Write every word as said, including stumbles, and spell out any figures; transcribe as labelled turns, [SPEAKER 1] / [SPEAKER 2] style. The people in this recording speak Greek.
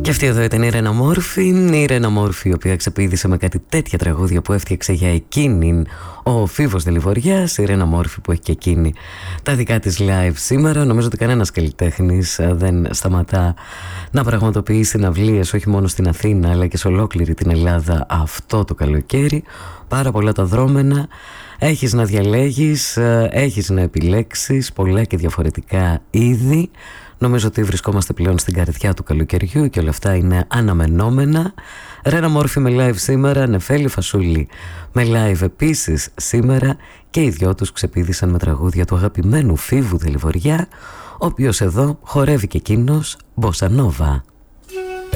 [SPEAKER 1] Και αυτή εδώ ήταν η Ρένα Μόρφη. Η Ρένα Μόρφη, η οποία ξεπήδησε με κάτι τέτοια τραγούδια που έφτιαξε για εκείνη ο Φίβος Δελιβοριάς. Η Ρένα Μόρφη που έχει και εκείνη τα δικά της live σήμερα. Νομίζω ότι κανένας καλλιτέχνης δεν σταματά να πραγματοποιεί συναυλίες, όχι μόνο στην Αθήνα αλλά και σε ολόκληρη την Ελλάδα αυτό το καλοκαίρι. Πάρα πολλά τα δρόμενα. Έχεις να διαλέγεις, έχεις να επιλέξεις πολλά και διαφορετικά είδη. Νομίζω ότι βρισκόμαστε πλέον στην καρδιά του καλοκαιριού και όλα αυτά είναι αναμενόμενα. Ρένα Μόρφη με live σήμερα, Νεφέλη Φασούλη με live επίσης σήμερα, και οι δυο τους ξεπήδησαν με τραγούδια του αγαπημένου Φίβου Δελιβοριά, ο οποίος εδώ χορεύει και εκείνος μπόσα νόβα.